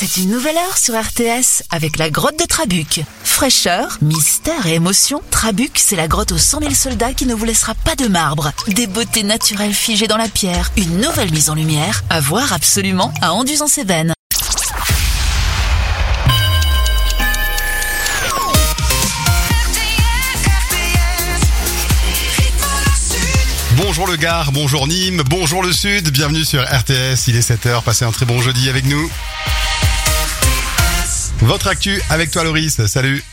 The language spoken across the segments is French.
C'est une nouvelle heure sur RTS avec la grotte de Trabuc. Fraîcheur, mystère et émotion, Trabuc, c'est la grotte aux 100 000 soldats qui ne vous laissera pas de marbre. Des beautés naturelles figées dans la pierre, une nouvelle mise en lumière, à voir absolument à Anduze-en-Cévennes. Bonjour le Gard, bonjour Nîmes, bonjour le Sud, bienvenue sur RTS, il est 7h, passez un très bon jeudi avec nous. Votre actu avec toi Loris, salut.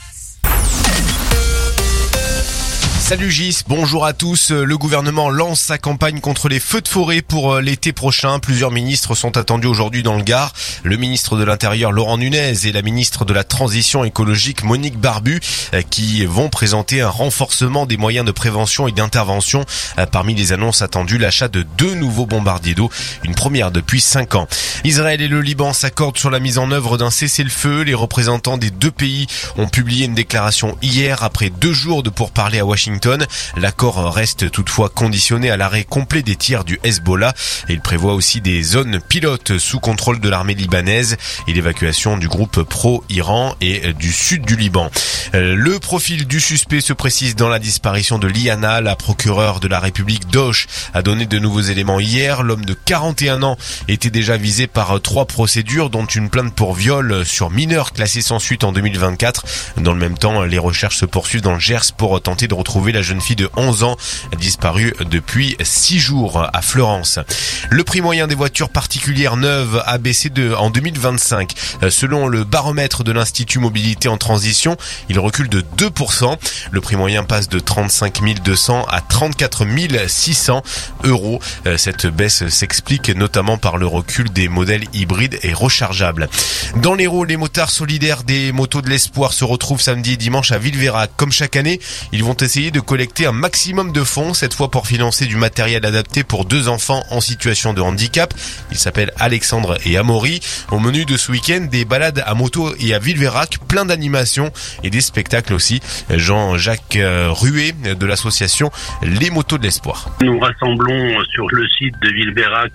Salut Gis, bonjour à tous. Le gouvernement lance sa campagne contre les feux de forêt pour l'été prochain. Plusieurs ministres sont attendus aujourd'hui dans le Gard. Le ministre de l'Intérieur Laurent Nunez et la ministre de la Transition écologique Monique Barbu qui vont présenter un renforcement des moyens de prévention et d'intervention. Parmi les annonces attendues, l'achat de 2 nouveaux bombardiers d'eau, une première depuis 5 ans. Israël et le Liban s'accordent sur la mise en œuvre d'un cessez-le-feu. Les représentants des deux pays ont publié une déclaration hier après 2 jours de pourparlers à Washington. L'accord reste toutefois conditionné à l'arrêt complet des tirs du Hezbollah et il prévoit aussi des zones pilotes sous contrôle de l'armée libanaise et l'évacuation du groupe pro-Iran et du sud du Liban. Le profil du suspect se précise dans la disparition de Liana. La procureure de la République d'Auch a donné de nouveaux éléments hier. L'homme de 41 ans était déjà visé par 3 procédures dont une plainte pour viol sur mineur classée sans suite en 2024. Dans le même temps, les recherches se poursuivent dans le Gers pour tenter de retrouver la jeune fille de 11 ans disparue depuis 6 jours à Fleurance. Le prix moyen des voitures particulières neuves a baissé en 2025. Selon le baromètre de l'Institut Mobilité en Transition, il recule de 2%. Le prix moyen passe de 35 200 à 34 600 euros. Cette baisse s'explique notamment par le recul des modèles hybrides et rechargeables. Dans l'Hérault, les motards solidaires des Motos de l'Espoir se retrouvent samedi et dimanche à Villeveyrac. Comme chaque année, ils vont essayer de collecter un maximum de fonds, cette fois pour financer du matériel adapté pour 2 enfants en situation de handicap. Ils s'appellent Alexandre et Amaury. Au menu de ce week-end, des balades à moto et à Villeveyrac, plein d'animations et des spectacles aussi. Jean-Jacques Ruet de l'association Les Motos de l'Espoir. Nous rassemblons sur le site de Villeveyrac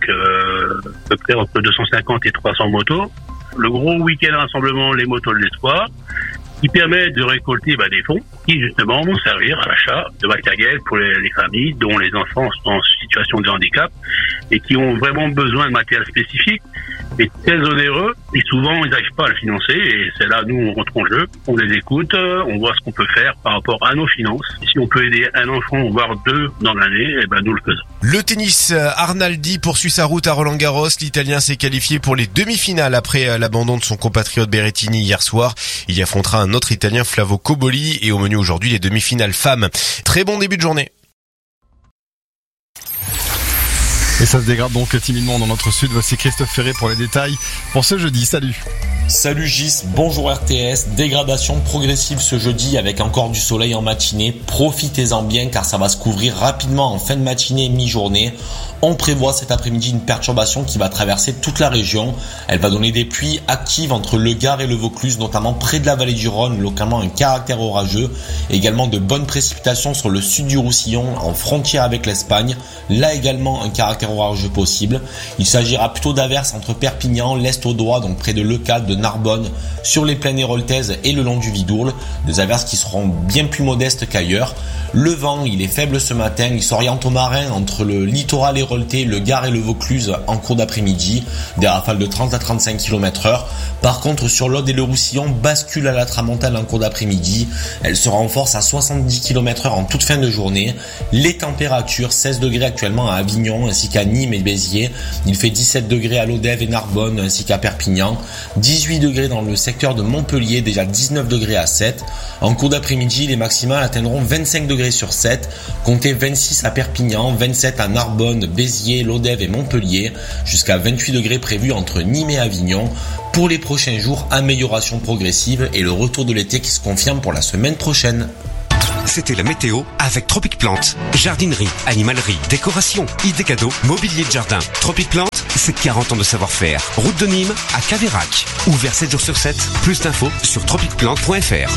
à peu près entre 250 et 300 motos. Le gros week-end rassemblement Les Motos de l'Espoir, qui permet de récolter des fonds qui justement vont servir à l'achat de matériel pour les familles dont les enfants sont en situation de handicap et qui ont vraiment besoin de matériel spécifique et très onéreux et souvent ils n'arrivent pas à le financer et c'est là nous on rentre en jeu, on les écoute, on voit ce qu'on peut faire par rapport à nos finances. Et si on peut aider un enfant voire 2 dans l'année, nous le faisons. Le tennis, Arnaldi poursuit sa route à Roland-Garros. L'Italien s'est qualifié pour les demi-finales après l'abandon de son compatriote Berrettini hier soir. Il y affrontera un autre Italien, Flavio Cobolli, et au menu aujourd'hui les demi-finales femmes. Très bon début de journée. Et ça se dégrade donc timidement dans notre sud. Voici Christophe Ferré pour les détails pour ce jeudi. Salut. Salut Gis, bonjour RTS. Dégradation progressive ce jeudi avec encore du soleil en matinée. Profitez-en bien car ça va se couvrir rapidement en fin de matinée et mi-journée. On prévoit cet après-midi une perturbation qui va traverser toute la région. Elle va donner des pluies actives entre le Gard et le Vaucluse, notamment près de la vallée du Rhône, localement un caractère orageux. Également de bonnes précipitations sur le sud du Roussillon, en frontière avec l'Espagne. Là également un caractère orageux possible. Il s'agira plutôt d'averses entre Perpignan, l'Est audois, donc près de Leucade, de Narbonne, sur les plaines héroltaises et le long du Vidourle. Des averses qui seront bien plus modestes qu'ailleurs. Le vent, il est faible ce matin, il s'oriente au marin entre le littoral héroltais, le Gard et le Vaucluse en cours d'après-midi. Des rafales de 30 à 35 km/h. Par contre, sur l'Aude et le Roussillon, bascule à la tramontane en cours d'après-midi. Elle se renforce à 70 km/h en toute fin de journée. Les températures, 16 degrés actuellement à Avignon ainsi qu'à Nîmes et Béziers. Il fait 17 degrés à Lodève et Narbonne ainsi qu'à Perpignan. 18 degrés dans le secteur de Montpellier, déjà 19 degrés à 7. En cours d'après-midi, les maximales atteindront 25 degrés sur 7. Comptez 26 à Perpignan, 27 à Narbonne, Béziers, Lodève et Montpellier. Jusqu'à 28 degrés prévus entre Nîmes et Avignon. Pour les prochains jours, amélioration progressive et le retour de l'été qui se confirme pour la semaine prochaine. C'était la météo avec Tropic Plante. Jardinerie, animalerie, décoration, idées cadeaux, mobilier de jardin. Tropic Plante, c'est 40 ans de savoir-faire. Route de Nîmes à Caveyrac. Ouvert 7 jours sur 7. Plus d'infos sur tropicplante.fr.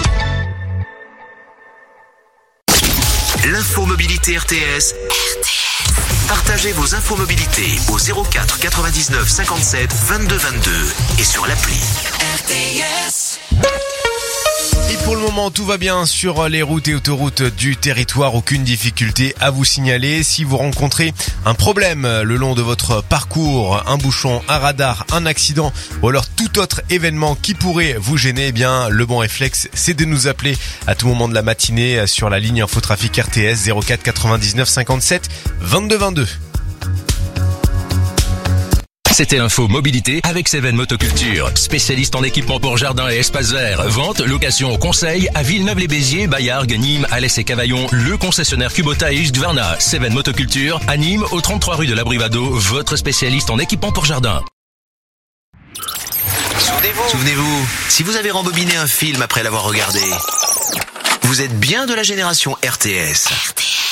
L'info mobilité RTS. Partagez vos infos mobilité au 04 99 57 22 22 et sur l'appli. RTS. Et pour le moment, tout va bien sur les routes et autoroutes du territoire. Aucune difficulté à vous signaler. Si vous rencontrez un problème le long de votre parcours, un bouchon, un radar, un accident ou alors tout autre événement qui pourrait vous gêner, eh bien, le bon réflexe, c'est de nous appeler à tout moment de la matinée sur la ligne Infotrafic RTS 04 99 57 22 22. C'était Info Mobilité avec Seven Motoculture, spécialiste en équipement pour jardin et espace vert. Vente, location, conseil à Villeneuve-les-Béziers, Bayargues, Nîmes, Alès et Cavaillon. Le concessionnaire Kubota et Husqvarna. Seven Motoculture à Nîmes, au 33 rue de l'Abrivado, votre spécialiste en équipement pour jardin. Souvenez-vous, si vous avez rembobiné un film après l'avoir regardé, vous êtes bien de la génération RTS.